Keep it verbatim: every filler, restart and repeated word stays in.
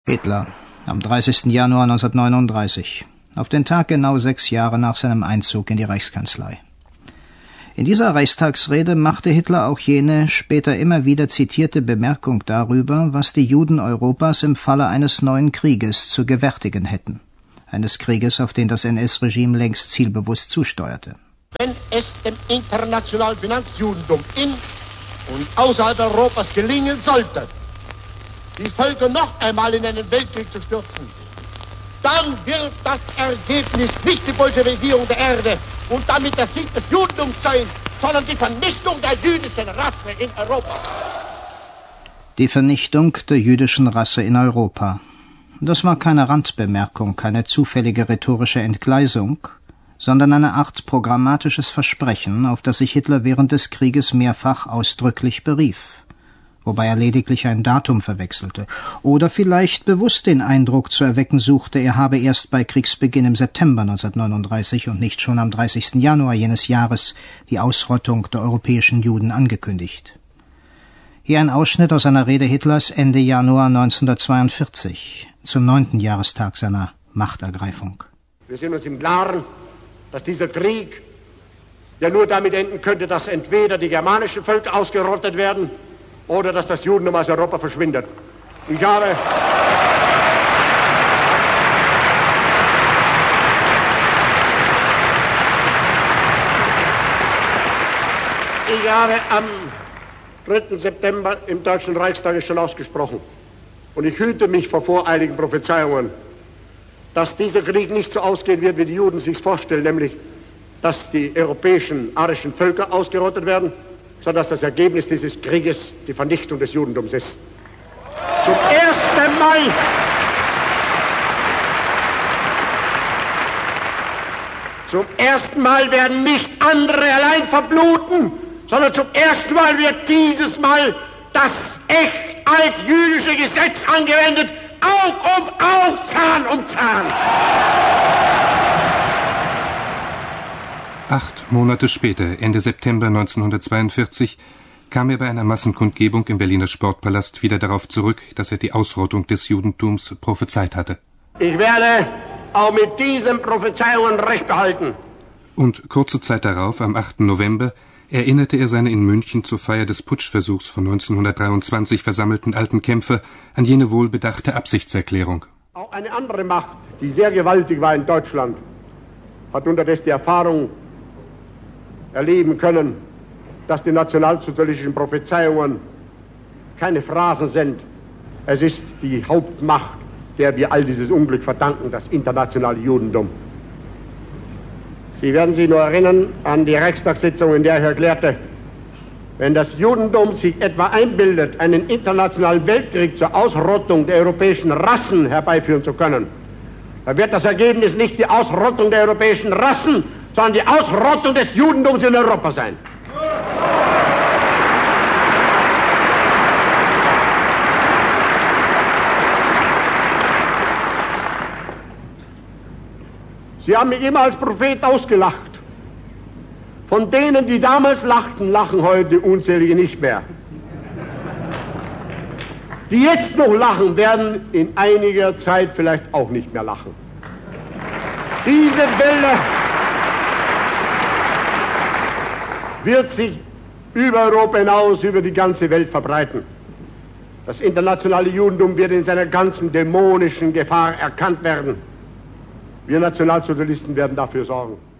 Hitler, am dreißigsten Januar neunzehnhundertneununddreißig, auf den Tag genau sechs Jahre nach seinem Einzug in die Reichskanzlei. In dieser Reichstagsrede machte Hitler auch jene später immer wieder zitierte Bemerkung darüber, was die Juden Europas im Falle eines neuen Krieges zu gewärtigen hätten. Eines Krieges, auf den das N S-Regime längst zielbewusst zusteuerte. Wenn es dem internationalen Finanzjudentum in und außerhalb Europas gelingen sollte, die Völker noch einmal in einen Weltkrieg zu stürzen, dann wird das Ergebnis nicht die Bolschewisierung der Erde und damit der Sieg des Judentums sein, sondern die Vernichtung der jüdischen Rasse in Europa. Die Vernichtung der jüdischen Rasse in Europa. Das war keine Randbemerkung, keine zufällige rhetorische Entgleisung, sondern eine Art programmatisches Versprechen, auf das sich Hitler während des Krieges mehrfach ausdrücklich berief, wobei er lediglich ein Datum verwechselte oder vielleicht bewusst den Eindruck zu erwecken suchte, er habe erst bei Kriegsbeginn im September neunzehnhundertneununddreißig und nicht schon am dreißigsten Januar jenes Jahres die Ausrottung der europäischen Juden angekündigt. Hier ein Ausschnitt aus einer Rede Hitlers Ende Januar neunzehnhundertzweiundvierzig, zum neunten Jahrestag seiner Machtergreifung. Wir sind uns im Klaren, dass dieser Krieg ja nur damit enden könnte, dass entweder die germanischen Völker ausgerottet werden oder dass das Judentum aus Europa verschwindet. Ich habe... Ich habe am dritten September im Deutschen Reichstag schon ausgesprochen. Und ich hüte mich vor voreiligen Prophezeiungen, dass dieser Krieg nicht so ausgehen wird, wie die Juden sich vorstellen, nämlich, dass die europäischen arischen Völker ausgerottet werden, sondern dass das Ergebnis dieses Krieges die Vernichtung des Judentums ist. Zum ersten Mal zum ersten Mal werden nicht andere allein verbluten, sondern zum ersten Mal wird dieses Mal das echt altjüdische Gesetz angewendet, Aug um Aug, Zahn um Zahn. Acht Monate später, Ende September neunzehnhundertzweiundvierzig, kam er bei einer Massenkundgebung im Berliner Sportpalast wieder darauf zurück, dass er die Ausrottung des Judentums prophezeit hatte. Ich werde auch mit diesen Prophezeiungen Recht behalten. Und kurze Zeit darauf, am achten November, erinnerte er seine in München zur Feier des Putschversuchs von neunzehnhundertdreiundzwanzig versammelten alten Kämpfer an jene wohlbedachte Absichtserklärung. Auch eine andere Macht, die sehr gewaltig war in Deutschland, hat unterdessen die Erfahrung erleben können, dass die nationalsozialistischen Prophezeiungen keine Phrasen sind. Es ist die Hauptmacht, der wir all dieses Unglück verdanken, das internationale Judentum. Sie werden sich nur erinnern an die Reichstagssitzung, in der ich erklärte, wenn das Judentum sich etwa einbildet, einen internationalen Weltkrieg zur Ausrottung der europäischen Rassen herbeiführen zu können, dann wird das Ergebnis nicht die Ausrottung der europäischen Rassen, sondern die Ausrottung des Judentums in Europa sein. Sie haben mich immer als Prophet ausgelacht. Von denen, die damals lachten, lachen heute unzählige nicht mehr. Die jetzt noch lachen, werden in einiger Zeit vielleicht auch nicht mehr lachen. Diese Welle wird sich über Europa hinaus, über die ganze Welt verbreiten. Das internationale Judentum wird in seiner ganzen dämonischen Gefahr erkannt werden. Wir Nationalsozialisten werden dafür sorgen.